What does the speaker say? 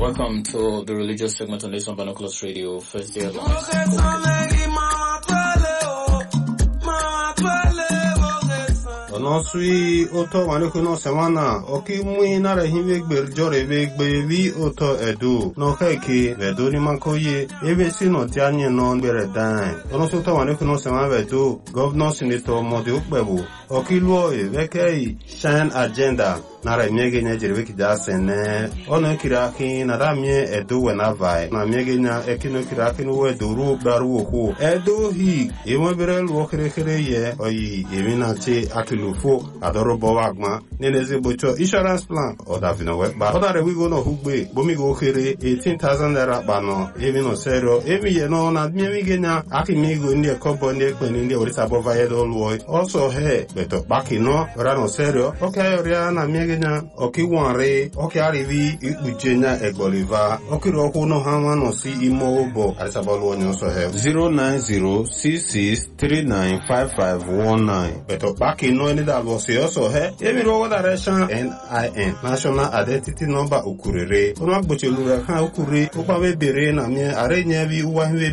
Welcome to the religious segment on Nation Binoculars Radio, first day of no sui oto manuku no semana oki mui na rehiwe gberjore we gbevi oto edu no keke vedo ni mankoye ebe si no tianye no bere dan ono so to manuku no semana vedo governor senator mode ukbebu oki luo e vekei shine agenda na re miege nya jere wiki da sene ono kiraki na da mie edu we na vai na miege nya ekino kiraki no we duru baru oku edu hi emo bere luo kere ye oyi emi na che akilu fo adoro bowagma neneze bocho insurance plan oda vino we ba oda re we go no hugbe bomi go kere 18,000 naira bano emi no sero emi ye no na mi genya akimi go ndi kobo ndi ekpe ndi orisa bova ye do luo also he beto baki no ora no sero okay ora na mi genya oki wanre oki arivi ikpujenya egboliva oki ro ku no hanwa no si imo obo arisa bolu onyo so he 09066395519 beto baki no ni da bosi also he emi ro direction NIN national identity number ukurere ono agboche lura kan ukure ukwa we bere na mi are nya bi uwa